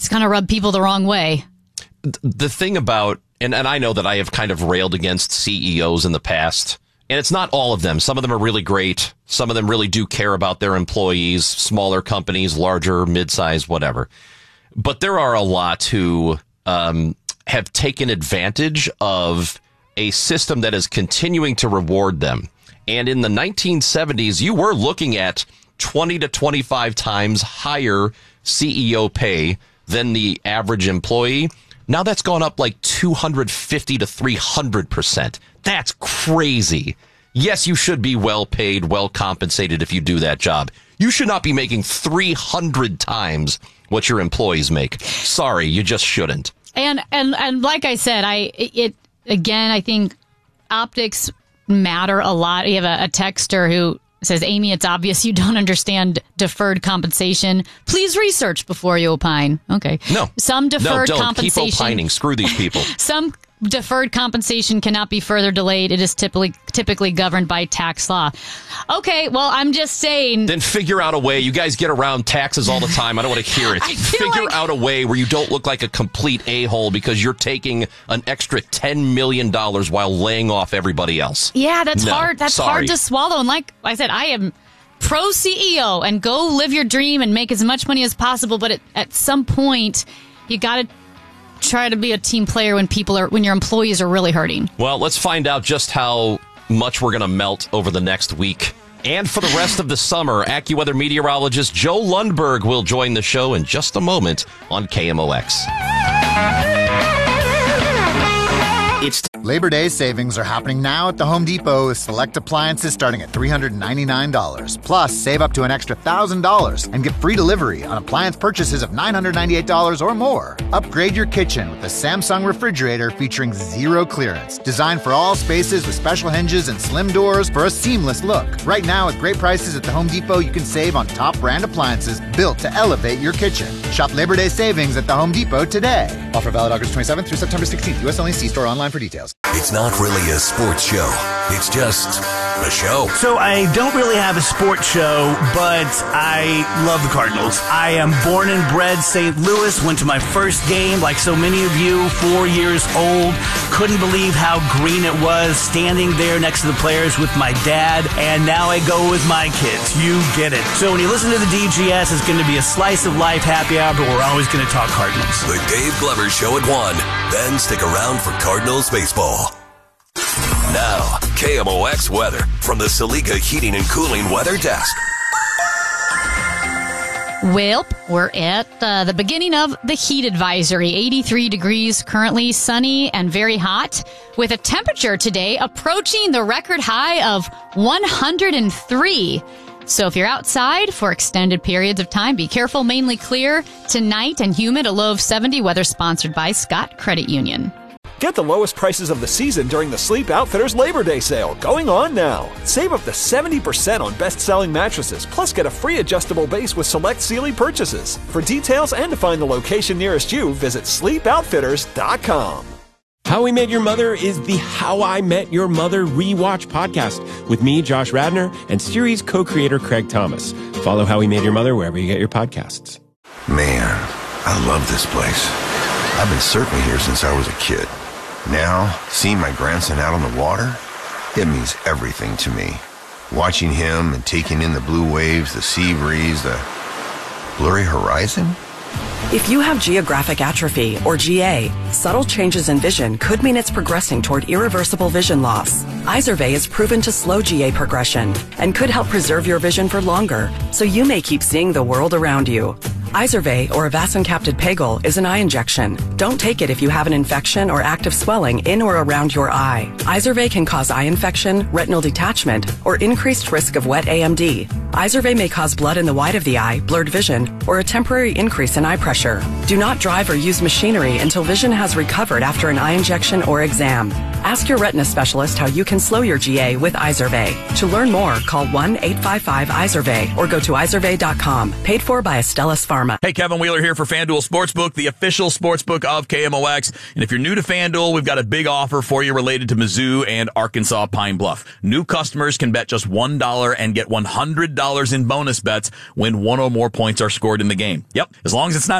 it's going to rub people the wrong way. The thing about, and I know that I have kind of railed against CEOs in the past, and it's not all of them. Some of them are really great. Some of them really do care about their employees, smaller companies, larger, mid-sized, whatever. But there are a lot who have taken advantage of a system that is continuing to reward them. And in the 1970s, you were looking at 20 to 25 times higher CEO pay than the average employee. Now that's gone up like 250 to 300%. That's crazy. Yes, you should be well paid, well compensated if you do that job. You should not be making 300 times what your employees make. Sorry, you just shouldn't. And like I said, I think optics matter a lot. You have a texter who says, Amy, it's obvious you don't understand deferred compensation. Please research before you opine. Okay. No. Some deferred compensation. Keep opining. Screw these people. Some deferred compensation cannot be further delayed. It is typically governed by tax law. Okay, well, I'm just saying. Then figure out a way. You guys get around taxes all the time. I don't want to hear it. Figure out a way where you don't look like a complete a-hole because you're taking an extra $10 million while laying off everybody else. Yeah, that's hard. That's hard to swallow. And like I said, I am pro CEO and go live your dream and make as much money as possible. But at some point, you got to try to be a team player when your employees are really hurting. Well, let's find out just how much we're going to melt over the next week. And for the rest of the summer, AccuWeather meteorologist Joe Lundberg will join the show in just a moment on KMOX. Labor Day savings are happening now at the Home Depot with select appliances starting at $399. Plus, save up to an extra $1,000 and get free delivery on appliance purchases of $998 or more. Upgrade your kitchen with a Samsung refrigerator featuring zero clearance, designed for all spaces with special hinges and slim doors for a seamless look. Right now, with great prices at the Home Depot, you can save on top brand appliances built to elevate your kitchen. Shop Labor Day savings at the Home Depot today. Offer valid August 27th through September 16th. U.S. only. See store online for details. It's not really a sports show. It's just a show. So I don't really have a sports show, but I love the Cardinals. I am born and bred St. Louis. Went to my first game like so many of you, 4 years old. Couldn't believe how green it was standing there next to the players with my dad. And now I go with my kids. You get it. So when you listen to the DGS, it's going to be a slice of life happy hour, but we're always going to talk Cardinals. The Dave Glover Show at 1. Then stick around for Cardinals baseball. Now, KMOX weather from the Saliga Heating and Cooling Weather Desk. Well, we're at the beginning of the heat advisory. 83 degrees currently, sunny and very hot, with a temperature today approaching the record high of 103. So if you're outside for extended periods of time, be careful. Mainly clear tonight and humid, a low of 70. Weather sponsored by Scott Credit Union. Get the lowest prices of the season during the Sleep Outfitters Labor Day sale going on now. Save up to 70% on best-selling mattresses, plus get a free adjustable base with select Sealy purchases. For details and to find the location nearest you, visit sleepoutfitters.com. How We Met Your Mother is the How I Met Your Mother rewatch podcast with me, Josh Radnor, and series co-creator Craig Thomas. Follow How We Met Your Mother wherever you get your podcasts. Man, I love this place. I've been surfing here since I was a kid. Now, seeing my grandson out on the water, it means everything to me. Watching him and taking in the blue waves, the sea breeze, the blurry horizon. If you have geographic atrophy, or GA, subtle changes in vision could mean it's progressing toward irreversible vision loss. Izervay is proven to slow GA progression and could help preserve your vision for longer, so you may keep seeing the world around you. Izervay, or avacincaptad pegol, is an eye injection. Don't take it if you have an infection or active swelling in or around your eye. Izervay can cause eye infection, retinal detachment, or increased risk of wet AMD. Izervay may cause blood in the white of the eye, blurred vision, or a temporary increase in eye pressure. Do not drive or use machinery until vision has recovered after an eye injection or exam. Ask your retina specialist how you can slow your GA with Izervay. To learn more, call 1-855-IZERVAY or go to izervay.com. Paid for by Astellas Pharma. Hey, Kevin Wheeler here for FanDuel Sportsbook, the official sportsbook of KMOX. And if you're new to FanDuel, we've got a big offer for you related to Mizzou and Arkansas Pine Bluff. New customers can bet just $1 and get $100 in bonus bets when one or more points are scored in the game. Yep, as long as it's not